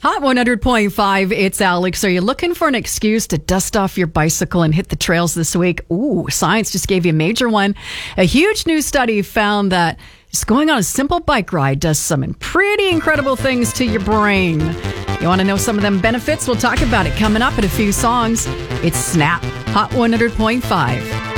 Hot 100.5, it's Alex. Are you looking for an excuse to dust off your bicycle and hit the trails this week? Ooh, science just gave you a major one. A huge new study found that just going on a simple bike ride does some pretty incredible things to your brain. You want to know some of them benefits? We'll talk about it coming up in a few songs. It's Snap, Hot 100.5.